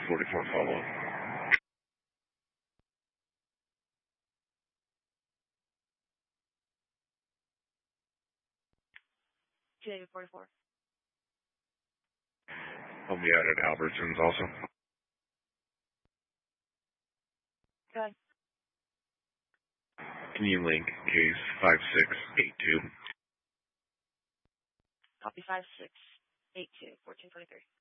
J44 follow. J44. I'll be out at Albertsons also. Okay. Can you link case 5682? Copy 5682, 1423.